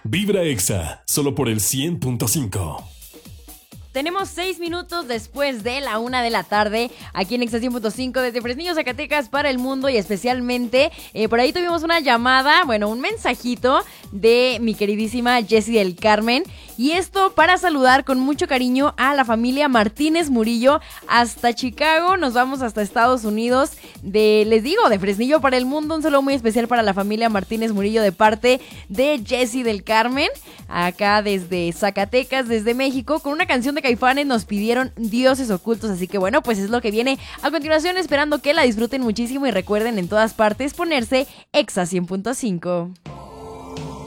Vibra Exa, solo por el 100.5. Tenemos 6 minutos después de la 1 de la tarde aquí en Exa 100.5 desde Fresnillo, Zacatecas para el mundo y especialmente por ahí tuvimos una llamada, un mensajito de mi queridísima Jessie del Carmen y esto para saludar con mucho cariño a la familia Martínez Murillo hasta Chicago, nos vamos hasta Estados Unidos de Fresnillo para el mundo, un saludo muy especial para la familia Martínez Murillo de parte de Jessie del Carmen, acá desde Zacatecas, desde México, con una canción de Caifanes nos pidieron Dioses Ocultos, así que pues es lo que viene a continuación, esperando que la disfruten muchísimo y recuerden en todas partes ponerse Exa 100.5.